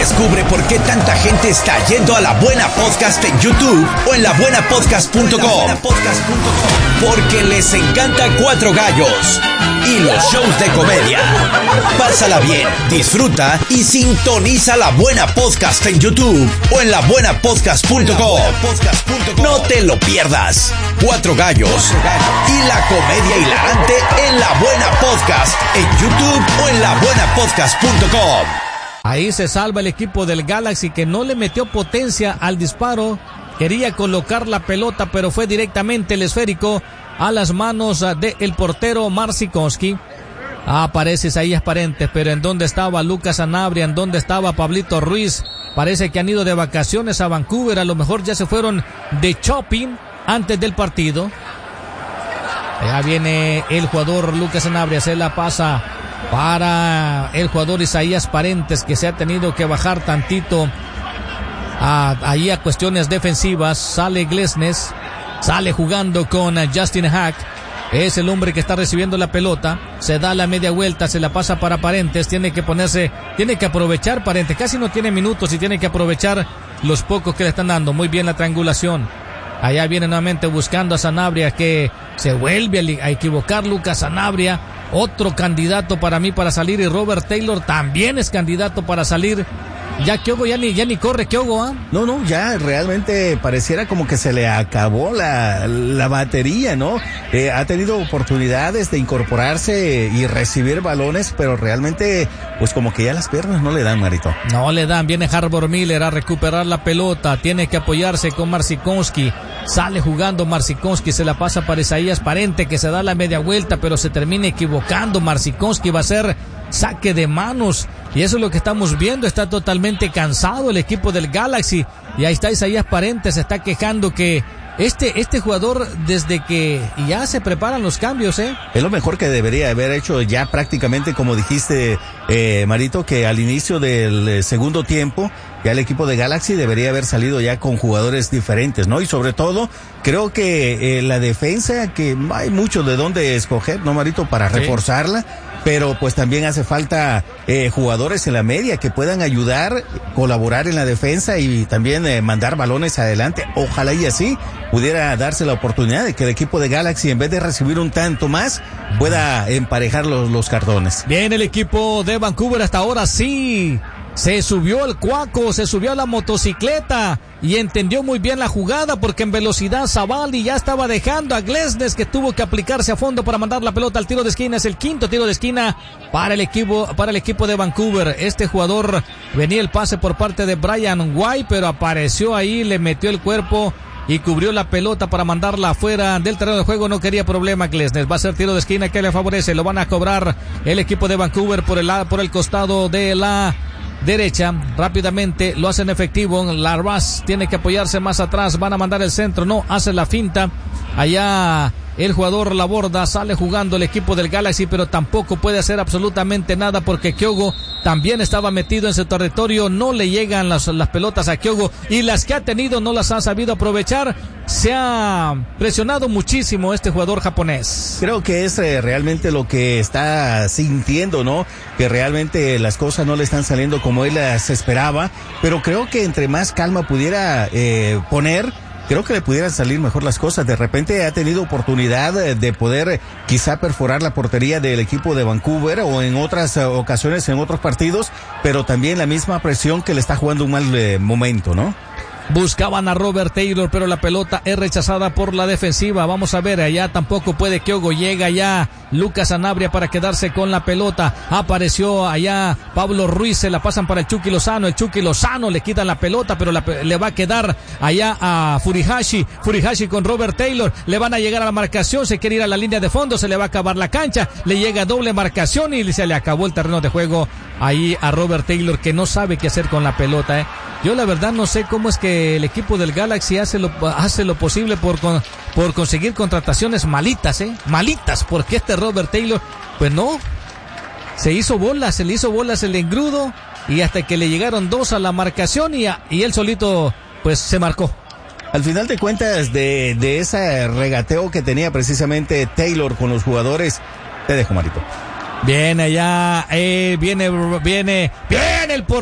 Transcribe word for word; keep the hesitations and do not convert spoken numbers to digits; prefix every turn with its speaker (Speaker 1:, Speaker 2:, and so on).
Speaker 1: Descubre por qué tanta gente está yendo a La Buena Podcast en YouTube o en la buena podcast punto com. Porque les encanta Cuatro Gallos y los shows de comedia. Pásala bien, disfruta y sintoniza La Buena Podcast en YouTube o en la buena podcast punto com. No te lo pierdas. Cuatro Gallos y la comedia hilarante en La Buena Podcast en YouTube o en la buena podcast punto com.
Speaker 2: Ahí se salva el equipo del Galaxy, que no le metió potencia al disparo. Quería colocar la pelota, pero fue directamente el esférico a las manos del portero Marcinkowski. Aparece Isaías Parentes, pero ¿en dónde estaba Lucas Sanabria? ¿En dónde estaba Pablito Ruiz? Parece que han ido de vacaciones a Vancouver. A lo mejor ya se fueron de shopping antes del partido. Ya viene el jugador Lucas Sanabria, se la pasa para el jugador Isaías Parentes, que se ha tenido que bajar tantito a, ahí a cuestiones defensivas. Sale Glesnes, sale jugando con Justin Hack. Es el hombre que está recibiendo la pelota. Se da la media vuelta, se la pasa para Parentes. Tiene que ponerse, tiene que aprovechar Parentes. Casi no tiene minutos y tiene que aprovechar los pocos que le están dando. Muy bien la triangulación. Allá viene nuevamente buscando a Sanabria, que se vuelve a equivocar Lucas Sanabria. Otro candidato para mí para salir, y Robert Taylor también es candidato para salir. Ya Kyogo ya ni, ya ni corre Kyogo, ¿ah? ¿eh?
Speaker 3: No, no, ya realmente pareciera como que se le acabó la, la batería, ¿no? Eh, ha tenido oportunidades de incorporarse y recibir balones, pero realmente, pues como que ya las piernas no le dan, Marito.
Speaker 2: No le dan. Viene Harbor Miller a recuperar la pelota. Tiene que apoyarse con Marcinkowski. Sale jugando Marcinkowski, se la pasa para Isaías Parente, que se da la media vuelta, pero se termina equivocando. Marcinkowski va a ser saque de manos, y eso es lo que estamos viendo. Está totalmente cansado el equipo del Galaxy, y ahí está Isaías Parente, se está quejando que este este jugador, desde que ya se preparan los cambios, ¿eh?
Speaker 3: Es lo mejor que debería haber hecho ya prácticamente, como dijiste, eh, Marito, que al inicio del segundo tiempo ya el equipo de Galaxy debería haber salido ya con jugadores diferentes, ¿no? Y sobre todo, creo que eh, la defensa, que hay mucho de dónde escoger, ¿no, Marito? Para
Speaker 2: Sí.
Speaker 3: reforzarla. Pero pues también hace falta eh, jugadores en la media que puedan ayudar, colaborar en la defensa y también eh, mandar balones adelante. Ojalá y así pudiera darse la oportunidad de que el equipo de Galaxy, en vez de recibir un tanto más, pueda emparejar los, los cartones.
Speaker 2: Bien, el equipo de Vancouver hasta ahora sí se subió el cuaco, se subió a la motocicleta y entendió muy bien la jugada, porque en velocidad Zavalli ya estaba dejando a Glesnes, que tuvo que aplicarse a fondo para mandar la pelota al tiro de esquina. Es el quinto tiro de esquina para el equipo para el equipo de Vancouver. Este jugador, venía el pase por parte de Brian White, pero apareció ahí, le metió el cuerpo y cubrió la pelota para mandarla afuera del terreno de juego. No quería problema Glesnes. Va a ser tiro de esquina que le favorece. Lo van a cobrar el equipo de Vancouver por el, por el costado de la derecha. Rápidamente lo hacen efectivo. Larraz tiene que apoyarse más atrás. Van a mandar el centro. No, hace la finta. Allá el jugador Laborda, sale jugando el equipo del Galaxy, pero tampoco puede hacer absolutamente nada, porque Kyogo también estaba metido en su territorio. No le llegan las, las pelotas a Kyogo, y las que ha tenido no las ha sabido aprovechar. Se ha presionado muchísimo este jugador japonés.
Speaker 3: Creo que es eh, realmente lo que está sintiendo, ¿no? Que realmente las cosas no le están saliendo como él las esperaba, pero creo que entre más calma pudiera eh, poner, creo que le pudieran salir mejor las cosas. De repente ha tenido oportunidad de poder quizá perforar la portería del equipo de Vancouver, o en otras ocasiones en otros partidos, pero también la misma presión que le está jugando un mal eh, momento, ¿no?
Speaker 2: Buscaban a Robert Taylor, pero la pelota es rechazada por la defensiva. Vamos a ver, allá tampoco puede Kyogo. Llega ya Lucas Sanabria para quedarse con la pelota. Apareció allá Pablo Ruiz, se la pasan para el Chucky Lozano. El Chucky Lozano le quitan la pelota, pero la, le va a quedar allá a Furihashi. Furihashi con Robert Taylor. Le van a llegar a la marcación, se quiere ir a la línea de fondo, se le va a acabar la cancha. Le llega doble marcación y se le acabó el terreno de juego ahí a Robert Taylor, que no sabe qué hacer con la pelota, ¿eh? Yo la verdad no sé cómo es que el equipo del Galaxy hace lo, hace lo posible por, por conseguir contrataciones malitas, ¿eh? Malitas, porque este Robert Taylor, pues no, se hizo bolas, se le hizo bolas el engrudo, y hasta que le llegaron dos a la marcación y, a, y él solito, pues se marcó.
Speaker 3: Al final de cuentas, de, de ese regateo que tenía precisamente Taylor con los jugadores, te dejo, Marito.
Speaker 2: Viene allá, eh, viene, viene, viene el por